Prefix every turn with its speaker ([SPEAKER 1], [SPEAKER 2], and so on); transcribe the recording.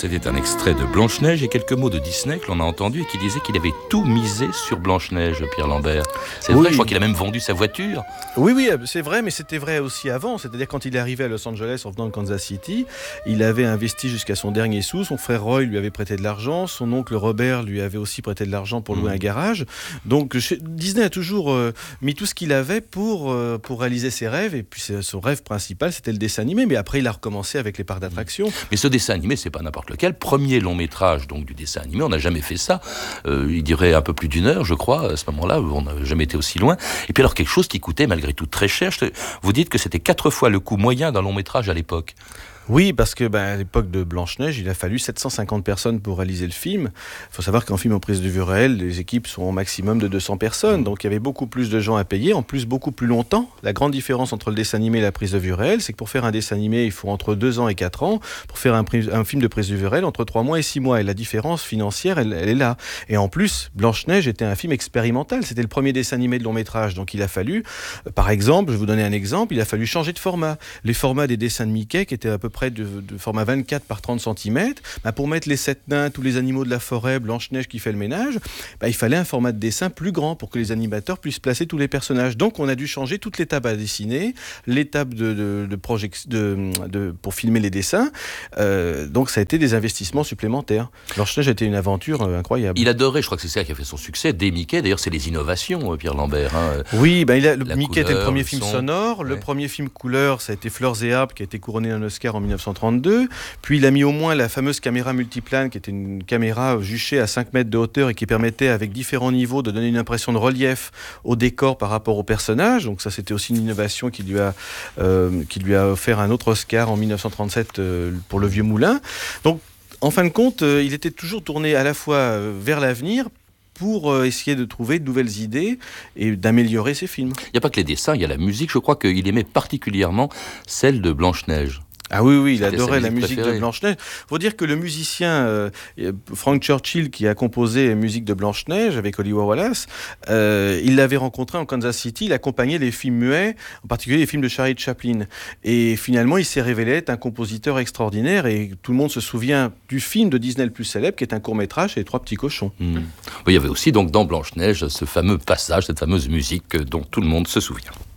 [SPEAKER 1] C'était un extrait de Blanche-Neige et quelques mots de Disney que l'on a entendu et qui disait qu'il avait tout misé sur Blanche-Neige, Pierre Lambert. C'est vrai, je crois qu'il a même vendu sa voiture.
[SPEAKER 2] Oui, c'est vrai, mais c'était vrai aussi avant. C'est-à-dire quand il est arrivé à Los Angeles en venant de Kansas City, il avait investi jusqu'à son dernier sou. Son frère Roy lui avait prêté de l'argent. Son oncle Robert lui avait aussi prêté de l'argent pour louer un garage. Donc Disney a toujours mis tout ce qu'il avait pour réaliser ses rêves. Et puis son rêve principal, c'était le dessin animé. Mais après, il a recommencé avec les parcs d'attractions.
[SPEAKER 1] Mais ce dessin animé, c'est pas n'importe lequel. Premier long métrage donc du dessin animé, on n'a jamais fait ça. Il dirait un peu plus d'une heure, je crois, à ce moment-là, où on n'a jamais été aussi loin. Et puis alors quelque chose qui coûtait malgré tout très cher. Vous dites que c'était 4 fois le coût moyen d'un long métrage à l'époque.
[SPEAKER 2] Oui, parce que à l'époque de Blanche-Neige, il a fallu 750 personnes pour réaliser le film. Il faut savoir qu'en film en prise de vue réelle, les équipes sont au maximum de 200 personnes. Donc il y avait beaucoup plus de gens à payer, en plus beaucoup plus longtemps. La grande différence entre le dessin animé et la prise de vue réelle, c'est que pour faire un dessin animé, il faut entre 2 ans et 4 ans. Pour faire un film de prise de vue réelle, entre 3 mois et 6 mois. Et la différence financière, elle est là. Et en plus, Blanche-Neige était un film expérimental. C'était le premier dessin animé de long métrage. Donc il a fallu, par exemple, je vais vous donner un exemple, il a fallu changer de format. Les formats des dessins de Mickey, qui étaient à peu près de format 24 par 30 cm, pour mettre les 7 nains, tous les animaux de la forêt, Blanche-Neige qui fait le ménage, il fallait un format de dessin plus grand pour que les animateurs puissent placer tous les personnages. Donc on a dû changer toute l'étape à dessiner, l'étape pour filmer les dessins. Donc ça a été des investissements supplémentaires. Blanche-Neige a été une aventure incroyable.
[SPEAKER 1] Il adorait, je crois que c'est ça qui a fait son succès, des Mickey. D'ailleurs, c'est les innovations, Pierre Lambert.
[SPEAKER 2] Oui, Mickey
[SPEAKER 1] couleur,
[SPEAKER 2] était le premier film
[SPEAKER 1] son
[SPEAKER 2] sonore.
[SPEAKER 1] Ouais.
[SPEAKER 2] Le premier film couleur, ça a été Fleurs et Arbres, qui a été couronné d'un Oscar en 1932. Puis il a mis au moins la fameuse caméra multiplane, qui était une caméra juchée à 5 mètres de hauteur et qui permettait, avec différents niveaux, de donner une impression de relief au décor par rapport au personnage. Donc ça, c'était aussi une innovation qui lui a offert un autre Oscar en 1937 pour Le Vieux Moulin. Donc, en fin de compte, il était toujours tourné à la fois vers l'avenir, pour essayer de trouver de nouvelles idées et d'améliorer ses films.
[SPEAKER 1] Il n'y a pas que les dessins, il y a la musique. Je crois qu'il aimait particulièrement celle de Blanche-Neige.
[SPEAKER 2] Ah oui, il adorait la
[SPEAKER 1] musique
[SPEAKER 2] musique
[SPEAKER 1] préférée.
[SPEAKER 2] de Blanche-Neige. Il faut dire que le musicien Frank Churchill, qui a composé la musique de Blanche-Neige avec Oliver Wallace, il l'avait rencontré en Kansas City, il accompagnait les films muets, en particulier les films de Charlie Chaplin. Et finalement, il s'est révélé être un compositeur extraordinaire et tout le monde se souvient du film de Disney le plus célèbre, qui est un court-métrage, Les Trois Petits Cochons.
[SPEAKER 1] Oui, il y avait aussi donc dans Blanche-Neige ce fameux passage, cette fameuse musique dont tout le monde se souvient.